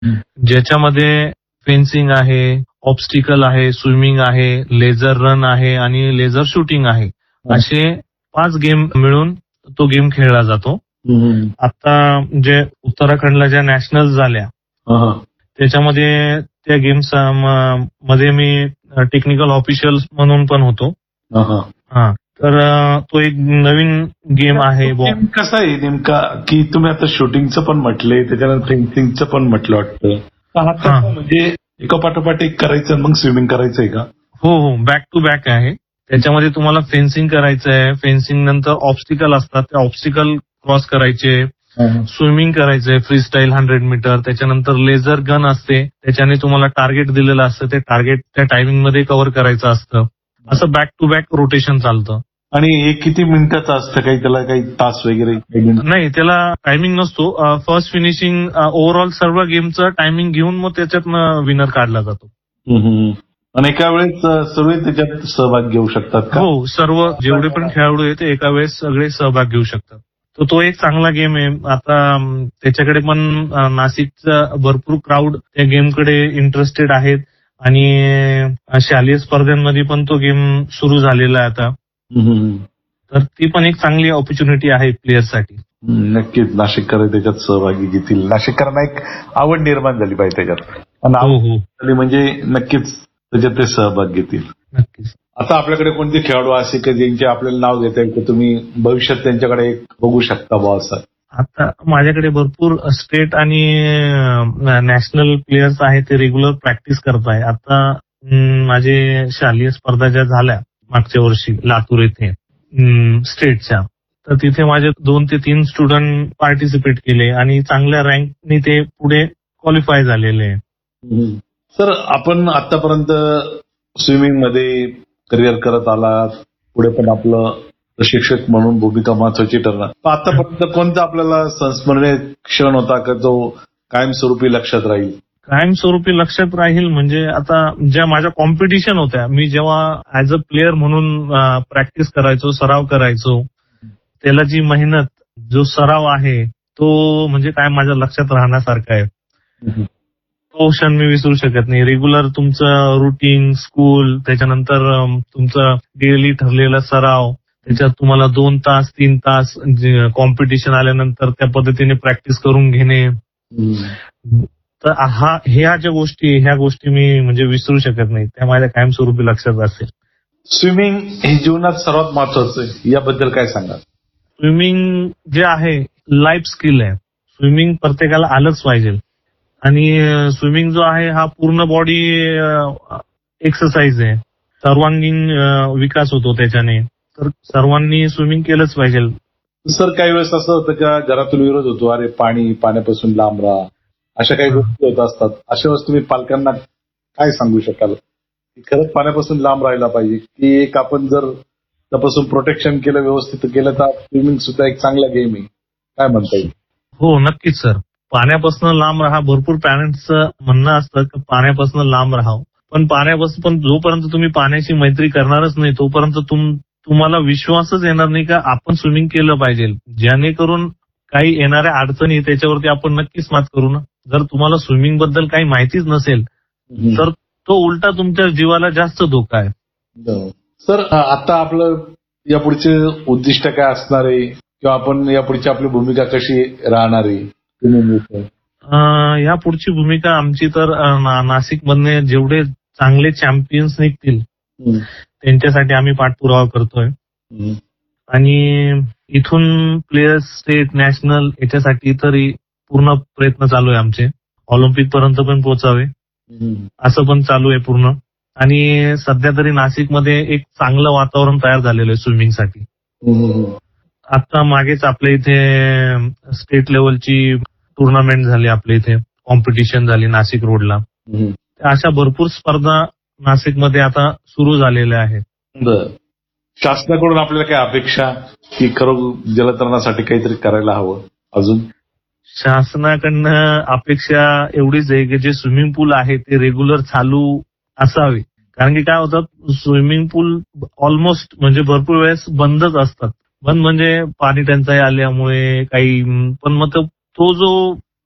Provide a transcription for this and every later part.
ज्याच्यामध्ये फेन्सिंग आहे, ऑब्स्टिकल आहे, स्विमिंग आहे, लेझर रन आहे आणि लेझर शूटिंग आहे. असे 5 गेम मिळून तो गेम खेळला जातो. आता जे उत्तराखंडला ज्या नॅशनल झाल्या त्याच्यामध्ये त्या गेम्स मध्ये मी टेक्निकल ऑफिशियल म्हणून पण होतो. तर तो एक नवीन गेम आहे. कसा आहे नेमका की तुम्ही आता शूटिंगचं पण म्हटलंय त्याच्यानंतर फेन्सिंगचं पण म्हटलं वाटतं. म्हणजे एका पाठोपाठ एक करायचं मग स्विमिंग करायचंय का? हो, बॅक टू बॅक आहे. त्याच्यामध्ये तुम्हाला फेन्सिंग करायचं आहे. फेन्सिंग नंतर ऑब्स्टिकल असतात, ते ऑब्स्टिकल क्रॉस करायचे. स्विमिंग करायचंय फ्री स्टाईल 100 मीटर. त्याच्यानंतर लेझर गन असते, त्याच्याने तुम्हाला टार्गेट दिलेलं असतं, ते टार्गेट त्या टायमिंग मध्ये कव्हर करायचं असतं. असं बॅक टू बॅक रोटेशन चालतं. आणि हे किती मिनिटाचं असतं? काही त्याला काही तास वगैरे? नाही, त्याला टायमिंग नसतो. फर्स्ट फिनिशिंग ओव्हरऑल सर्व गेमचं टायमिंग घेऊन मग त्याच्यातनं विनर काढला जातो. आणि एका वेळेस सर्व त्याच्यात सहभाग घेऊ शकतात का? हो, सर्व जेवढे पण खेळाडू आहेत ते एका वेळेस सगळे सहभाग घेऊ शकतात. तर तो एक चांगला गेम आहे. आता त्याच्याकडे पण नाशिकचा भरपूर क्राऊड त्या गेमकडे इंटरेस्टेड आहेत आणि शालेय स्पर्धांमध्ये पण तो गेम सुरू झालेला आहे आता. तर ती पण एक चांगली ऑपॉर्च्युनिटी आहे प्लेयर्ससाठी. नक्कीच नाशिककर त्याच्यात सहभागी घेतील. नाशिककरांना एक आवड निर्माण झाली पाहिजे त्याच्यात. आणि म्हणजे नक्कीच त्याच्यात ते सहभाग घेतील. नक्कीच. आता आपल्याकडे कोणते खेळाडू असे की ज्यांचे आपल्याला नाव घेता येईल की तुम्ही भविष्यात त्यांच्याकडे एक बघू शकता बुवा असं? आता माझ्याकडे भरपूर स्टेट आणि नॅशनल प्लेयर्स आहेत, ते रेग्युलर प्रॅक्टिस करत आहे. आता माझे शालेय स्पर्धा ज्या झाल्या मागच्या वर्षी लातूर येथे स्टेटच्या, तर तिथे माझे 2 ते 3 स्टुडंट पार्टिसिपेट केले आणि चांगल्या रँकनी ते पुढे क्वालिफाय झालेले. सर, आपण आतापर्यंत स्विमिंग मध्ये करिअर करत आलात, पुढे पण आपलं प्रशिक्षक म्हणून भूमिका महत्वाची ठरणार. आतापर्यंत कोणता आपल्याला संस्मरणीय क्षण होता का जो कायमस्वरूपी लक्षात राहील? कायमस्वरूपी लक्षात राहील म्हणजे आता ज्या माझ्या कॉम्पिटिशन होत्या, मी जेव्हा ऍज अ प्लेअर म्हणून प्रॅक्टिस करायचो, सराव करायचो, त्याला जी मेहनत, जो सराव आहे तो म्हणजे काय माझ्या लक्षात राहण्यासारखा आहे. तो क्षण मी विसरू शकत नाही. रेग्युलर तुमचं रुटीन, स्कूल, त्याच्यानंतर तुमचं डेली ठरलेला सराव, त्याच्यात तुम्हाला 2 तास 3 तास कॉम्पिटिशन आल्यानंतर त्या पद्धतीने प्रॅक्टिस करून घेणे. तर ह्या ज्या गोष्टी, ह्या गोष्टी मी म्हणजे विसरू शकत नाही. त्या माझ्या कायमस्वरूपी लक्षात असतील. स्विमिंग हे जीवनात सर्वात महत्वाचं आहे, याबद्दल काय सांगा? स्विमिंग जे आहे लाईफ स्किल आहे. स्विमिंग प्रत्येकाला आलंच पाहिजे आणि स्विमिंग जो आहे हा पूर्ण बॉडी एक्सरसाइज आहे. सर्वांगीण विकास होतो त्याच्याने. तर सर्वांनी स्विमिंग केलंच पाहिजे. सर, काही वेळेस असं होतं का घरातून विरोध होतो, अरे पाण्यापासून लांब राहा, अशा काही गोष्टी होत असतात. अशा वेळेस तुम्ही पालकांना काय सांगू शकाल? खरंच पाण्यापासून लांब राहायला पाहिजे की एक आपण जर त्यापासून प्रोटेक्शन केलं, व्यवस्थित केलं तर स्विमिंग सुद्धा एक चांगला गेम आहे, काय म्हणता येईल? हो, नक्कीच सर. पाण्यापासून लांब राहा. भरपूर पॅरेंट्सचं म्हणणं असतं की पाण्यापासून लांब राहावं. पण पाण्यापासून जोपर्यंत तुम्ही पाण्याची मैत्री करणारच नाही तोपर्यंत तुम्हाला विश्वासच येणार नाही का आपण स्विमिंग केलं पाहिजे. जेणेकरून काही येणाऱ्या अडचणी त्याच्यावरती आपण नक्कीच मात करू ना. जर तुम्हाला स्विमिंग बद्दल काही माहितीच नसेल तर तो उलटा तुमच्या जीवाला जास्त धोका आहे. सर, आता आपलं यापुढचे उद्दिष्ट काय असणार आहे किंवा आपण यापुढची आपली भूमिका कशी राहणार आहे? या पुढची भूमिका आमची तर नाशिक मधले जेवढे चांगले चॅम्पियन्स निघतील त्यांच्यासाठी आम्ही पाठपुरावा करतोय आणि इथून प्लेयर्स स्टेट नॅशनल याच्यासाठी तरी पूर्ण प्रयत्न चालू आहे आमचे. ऑलिम्पिक पर्यंत पण पोहोचावे असं पण चालू आहे पूर्ण. आणि सध्या तरी नाशिकमध्ये एक चांगलं वातावरण तयार झालेलं आहे स्विमिंगसाठी. आता मागेच आपल्या इथे स्टेट लेवलची टुर्नामेंट झाली, आपल्या इथे कॉम्पिटिशन झाली नाशिक रोडला. अशा भरपूर स्पर्धा नाशिकमध्ये आता सुरू झालेल्या आहेत. शासनाकडून आपल्याला काय अपेक्षा की खरं जलतरणासाठी काहीतरी करायला हवं अजून? शासनाकडनं अपेक्षा एवढीच आहे की जे स्विमिंग पूल आहे ते रेग्युलर चालू असावे. कारण की काय होतं, स्विमिंग पूल ऑलमोस्ट म्हणजे भरपूर वेळेस बंदच असतात. बंद म्हणजे पाणी टंचाई आल्यामुळे काही. पण मग तो जो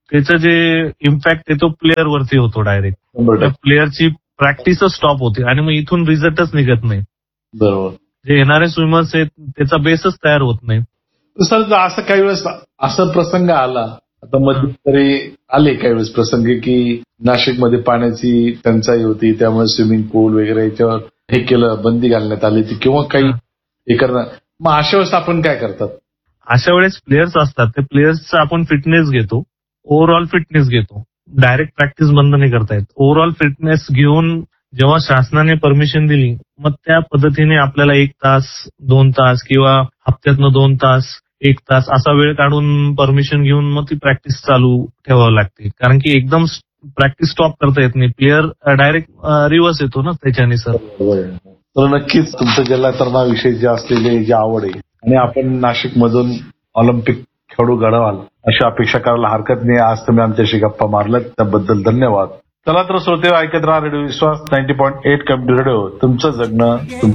त्याचं जे इम्पॅक्ट आहे तो प्लेअर वरती होतो डायरेक्ट. 100%. प्लेअरची प्रॅक्टिसच स्टॉप होते आणि मग इथून रिझल्टच निघत नाही. बरोबर. जे येणारे स्विमर्स आहेत त्याचा बेसच तयार होत नाही. सर असं काही वेळेस असं प्रसंग आला, आता मध्यंतरी आले काही वेळेस प्रसंग की नाशिकमध्ये पाण्याची टंचाई होती, त्यामुळे स्विमिंग पूल वगैरे याच्यावर हे केलं, बंदी घालण्यात आली होती किंवा काही हे करणं. मग अशा वेळेस आपण काय करतात? अशा वेळेस प्लेयर्स असतात, त्या प्लेयर्सचा आपण फिटनेस घेतो, ओव्हरऑल फिटनेस घेतो. डायरेक्ट प्रॅक्टिस बंद नाही करता येत. ओव्हरऑल फिटनेस घेऊन जेव्हा शासनाने परमिशन दिली, मग त्या पद्धतीने आपल्याला 1 तास, 2 तास किंवा हप्त्यातनं 2 तास, 1 तास असा वेळ काढून परमिशन घेऊन मग ती प्रॅक्टिस चालू ठेवावी लागते. कारण की एकदम प्रॅक्टिस स्टॉप करता येत नाही. प्लेअर डायरेक्ट रिव्हर्स येतो ना त्याच्याने सर. तर नक्कीच तुमचं जलतरणाविषयी जे असलेले जे आवड आहे आणि आपण नाशिकमधून ऑलिम्पिक खेळाडू घडवाल अशी अपेक्षा करायला हरकत नाही. आज तुम्ही आमच्याशी गप्पा मारलात त्याबद्दल धन्यवाद. चला तर श्रोते, ऐकत राहा रेडिओ विश्वास 90.8 कम्युनिटी रेडिओ. तुमचं जगणं